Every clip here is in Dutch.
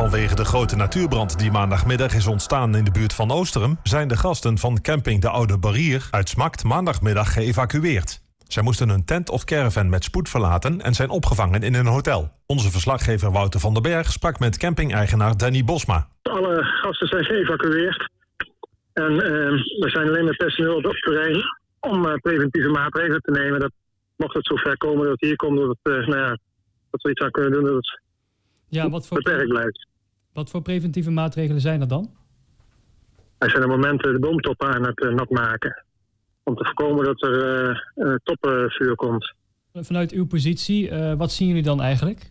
Vanwege de grote natuurbrand die maandagmiddag is ontstaan in de buurt van Oosterum, zijn de gasten van camping De Oude Barrier uit Smakt maandagmiddag geëvacueerd. Zij moesten hun tent of caravan met spoed verlaten en zijn opgevangen in een hotel. Onze verslaggever Wouter van den Berg sprak met camping-eigenaar Danny Bosma. Alle gasten zijn geëvacueerd. En we zijn alleen met personeel op het terrein om preventieve maatregelen te nemen. Dat mocht het zover komen dat het hier komt, dat we iets aan kunnen doen, dat het beperkt blijft. Wat voor preventieve maatregelen zijn er dan? Wij zijn op het moment de boomtoppen aan het nat maken. Om te voorkomen dat er toppenvuur komt. Vanuit uw positie, wat zien jullie dan eigenlijk?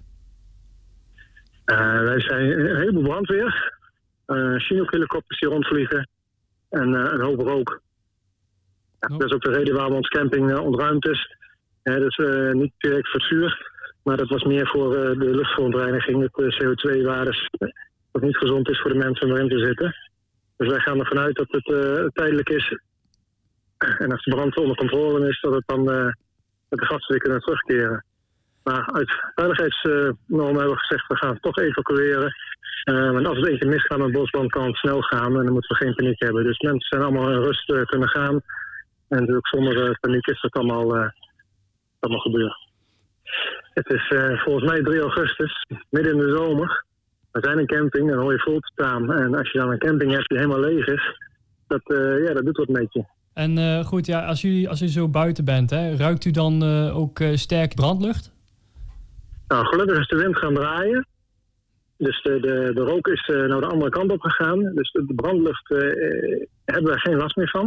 Wij zijn een heleboel brandweer. Chinook-helikopters die rondvliegen. En een hoop rook. Dat is ook de reden waarom ons camping ontruimd is. Dus niet direct voor het vuur. Maar dat was meer voor de luchtverontreiniging. Het CO2-waardes. Wat niet gezond is voor de mensen om erin te zitten. Dus wij gaan ervan uit dat het tijdelijk is. En als de brand onder controle is, dat het dan met de gasten weer kunnen terugkeren. Maar uit veiligheidsnormen hebben we gezegd, we gaan toch evacueren. En als het een keer misgaat met een bosbrand, kan het snel gaan en dan moeten we geen paniek hebben. Dus mensen zijn allemaal in rust kunnen gaan. En natuurlijk zonder paniek is dat allemaal gebeuren. Het is volgens mij 3 augustus, midden in de zomer. We zijn een camping, dan hoor je vol te staan. En als je dan een camping hebt die helemaal leeg is, dat doet wat met je. En goed, ja, als u zo buiten bent, ruikt u dan ook sterk brandlucht? Nou, gelukkig is de wind gaan draaien. Dus de rook is naar de andere kant op gegaan. Dus de brandlucht hebben we geen last meer van.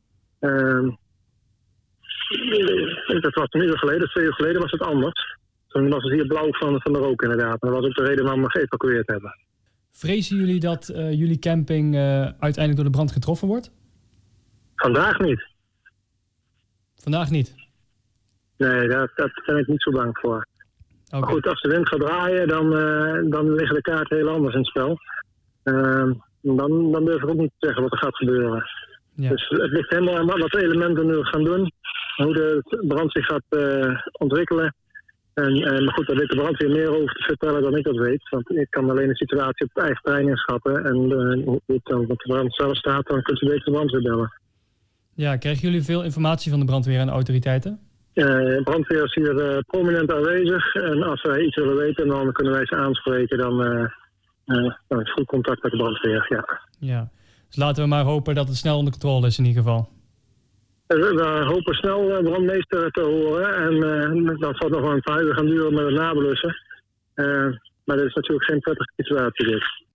Dat was een uur geleden, 2 uur geleden was het anders. Toen was het hier blauw van de rook inderdaad. En dat was ook de reden waarom we geëvacueerd hebben. Vrezen jullie dat jullie camping uiteindelijk door de brand getroffen wordt? Vandaag niet. Vandaag niet? Nee, daar ben ik niet zo bang voor. Okay. Maar goed, als de wind gaat draaien, dan liggen de kaarten heel anders in het spel. Dan durf ik ook niet te zeggen wat er gaat gebeuren. Ja. Dus het ligt helemaal aan wat de elementen nu gaan doen. Hoe de brand zich gaat ontwikkelen. Maar goed, daar weet de brandweer meer over te vertellen dan ik dat weet. Want ik kan alleen de situatie op het eigen terrein inschatten. En hoe het dan op de brand zelf staat, dan kunt u beter de brandweer bellen. Ja, krijgen jullie veel informatie van de brandweer en de autoriteiten? De brandweer is hier prominent aanwezig. En als wij iets willen weten, dan kunnen wij ze aanspreken. Dan is goed contact met de brandweer, ja. Dus laten we maar hopen dat het snel onder controle is in ieder geval. We hopen snel brandmeester te horen. En dat zal nog wel een paar uur gaan duren met het nablussen. Maar dat is natuurlijk geen prettige situatie dit.